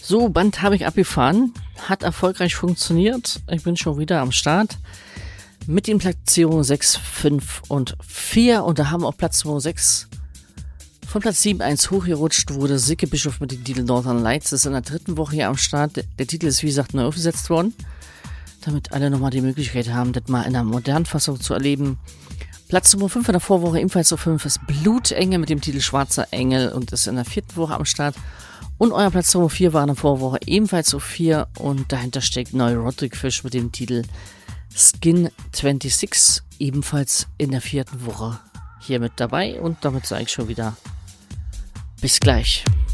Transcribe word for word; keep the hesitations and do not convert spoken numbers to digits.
So, Band habe ich abgefahren. Hat erfolgreich funktioniert. Ich bin schon wieder am Start. Mit den Platzierungen sechs, fünf und vier. Und da haben wir auf Platz Nummer sechs von Platz sieben eins hochgerutscht wurde Silke Bischof mit dem Titel Northern Lights. Das ist in der dritten Woche hier am Start. Der, der Titel ist wie gesagt neu aufgesetzt worden, damit alle nochmal die Möglichkeit haben, das mal in einer modernen Fassung zu erleben. Platz Nummer fünf in der Vorwoche, ebenfalls auf fünf, ist Blutengel mit dem Titel Schwarzer Engel und ist in der vierten Woche am Start. Und euer Platz Nummer vier war in der Vorwoche ebenfalls auf vier und dahinter steckt Neu Roderick Fish mit dem Titel Skin sechsundzwanzig, ebenfalls in der vierten Woche hier mit dabei. Und damit sage ich schon wieder bis gleich.